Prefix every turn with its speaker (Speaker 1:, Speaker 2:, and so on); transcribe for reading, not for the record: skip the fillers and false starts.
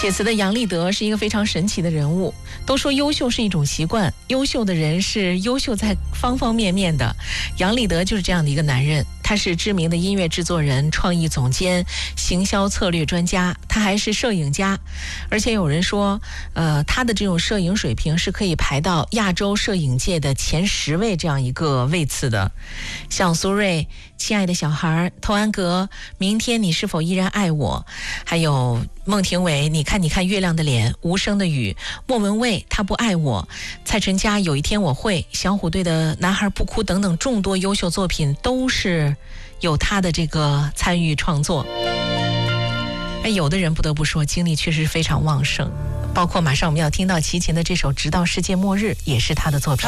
Speaker 1: 写词的杨立德是一个非常神奇的人物。都说优秀是一种习惯，优秀的人是优秀在方方面面的。杨立德就是这样的一个男人，他是知名的音乐制作人、创意总监、行销策略专家，他还是摄影家。而且有人说，他的这种摄影水平是可以排到亚洲摄影界的前10位这样一个位次的。像苏芮、亲爱的小孩、童安格、明天你是否依然爱我，还有孟庭苇你看你看月亮的脸、无声的雨、莫文蔚他不爱我、蔡淳佳有一天我会、小虎队的男孩不哭等等众多优秀作品都是有他的这个参与创作。有的人不得不说精力确实非常旺盛，包括马上我们要听到齐秦的这首《直到世界末日》也是他的作品。